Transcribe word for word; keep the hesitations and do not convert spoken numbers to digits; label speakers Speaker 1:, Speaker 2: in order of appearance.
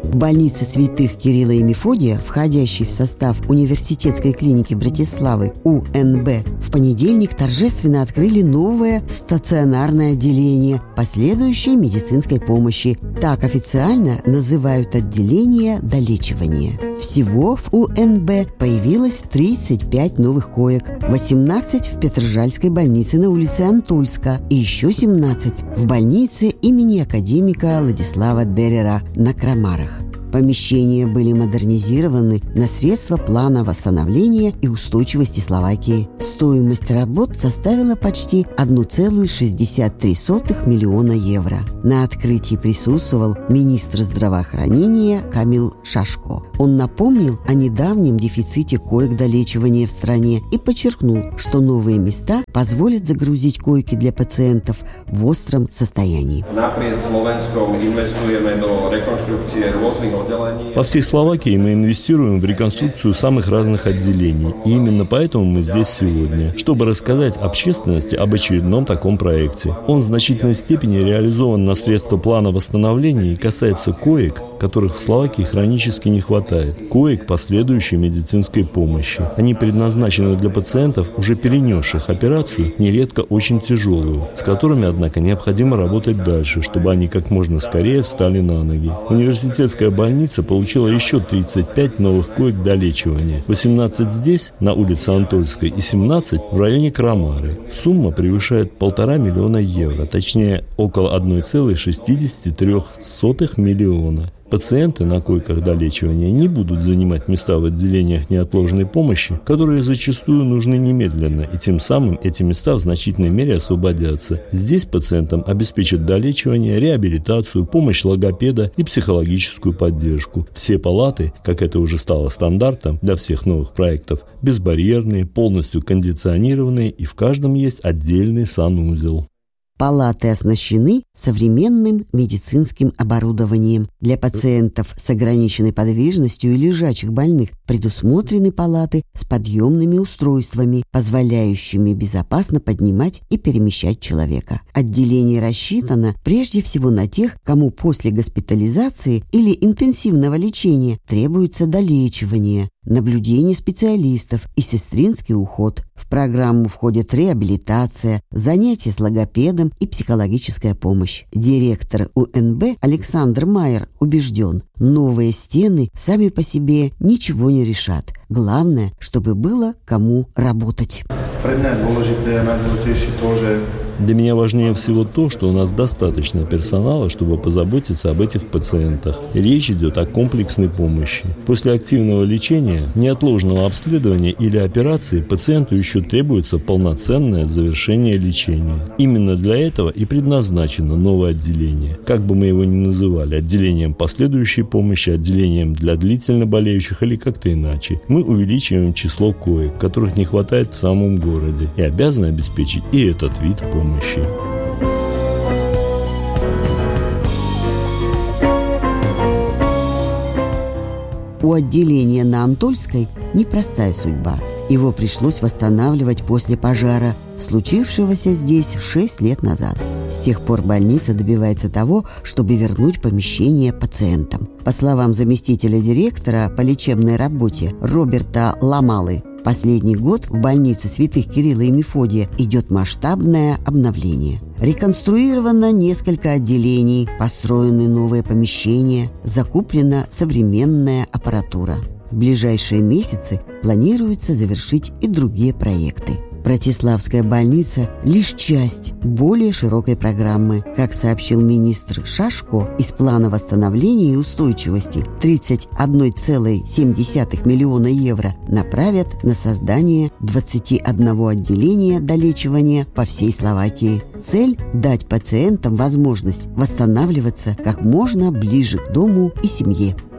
Speaker 1: В больнице святых Кирилла и Мефодия, входящей в состав университетской клиники Братиславы У Н Б, в понедельник торжественно открыли новое стационарное отделение последующей медицинской помощи. Так официально называют отделение долечивания. Всего в У Н Б появилось тридцать пять новых коек, восемнадцать в Петрожальской больнице на улице Антольска и еще семнадцать в больнице имени академика Владислава Дерера на Крамарах. Помещения были модернизированы на средства плана восстановления и устойчивости Словакии. Стоимость работ составила почти одна целая шестьдесят три сотых миллиона евро. На открытии присутствовал министр здравоохранения Камил Шашко. Он напомнил о недавнем дефиците коек долечивания в стране и подчеркнул, что новые места позволят загрузить койки для пациентов в остром состоянии.
Speaker 2: По всей Словакии мы инвестируем в реконструкцию самых разных отделений. И именно поэтому мы здесь сегодня, чтобы рассказать общественности об очередном таком проекте. Он в значительной степени реализован на средства плана восстановления и касается коек, которых в Словакии хронически не хватает. Коек последующей медицинской помощи. Они предназначены для пациентов, уже перенесших операцию, нередко очень тяжелую, с которыми, однако, необходимо работать дальше, чтобы они как можно скорее встали на ноги. Университетская больница получила еще тридцать пять новых коек долечивания. восемнадцать здесь, на улице Антольской, и семнадцать в районе Крамары. Сумма превышает полтора миллиона евро, точнее, около одна целая шестьдесят три сотых миллиона. Пациенты на койках долечивания не будут занимать места в отделениях неотложной помощи, которые зачастую нужны немедленно, и тем самым эти места в значительной мере освободятся. Здесь пациентам обеспечат долечивание, реабилитацию, помощь логопеда и психологическую поддержку. Все палаты, как это уже стало стандартом для всех новых проектов, безбарьерные, полностью кондиционированные, и в каждом есть отдельный санузел.
Speaker 1: Палаты оснащены современным медицинским оборудованием. Для пациентов с ограниченной подвижностью и лежачих больных предусмотрены палаты с подъемными устройствами, позволяющими безопасно поднимать и перемещать человека. Отделение рассчитано прежде всего на тех, кому после госпитализации или интенсивного лечения требуется долечивание, наблюдение специалистов и сестринский уход. В программу входит реабилитация, занятия с логопедом и психологическая помощь. Директор У Н Б Александр Майер убежден, новые стены сами по себе ничего не решат. Главное, чтобы было кому работать.
Speaker 2: Для меня важнее всего то, что у нас достаточно персонала, чтобы позаботиться об этих пациентах. Речь идет о комплексной помощи. После активного лечения, неотложного обследования или операции пациенту еще требуется полноценное завершение лечения. Именно для этого и предназначено новое отделение. Как бы мы его ни называли, отделением последующей помощи, отделением для длительно болеющих или как-то иначе, мы увеличиваем число коек, которых не хватает в самом городе, и обязаны обеспечить и этот вид помощи. Помощи.
Speaker 1: У отделения на Антольской непростая судьба. Его пришлось восстанавливать после пожара, случившегося здесь шесть лет назад. С тех пор больница добивается того, чтобы вернуть помещение пациентам. По словам заместителя директора по лечебной работе Роберта Ламалы, последний год в больнице святых Кирилла и Мефодия идет масштабное обновление. Реконструировано несколько отделений, построены новые помещения, закуплена современная аппаратура. В ближайшие месяцы планируется завершить и другие проекты. Братиславская больница – лишь часть более широкой программы. Как сообщил министр Шашко, из плана восстановления и устойчивости тридцать одна целая семь десятых миллиона евро направят на создание двадцати одного отделения долечивания по всей Словакии. Цель – дать пациентам возможность восстанавливаться как можно ближе к дому и семье.